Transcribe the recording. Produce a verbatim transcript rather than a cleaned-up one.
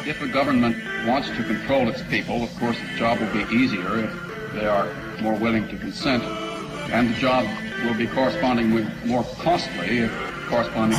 if a government wants to control its people, of course, the job will be easier if they are more willing to consent, and the job will be correspondingly more costly if correspondingly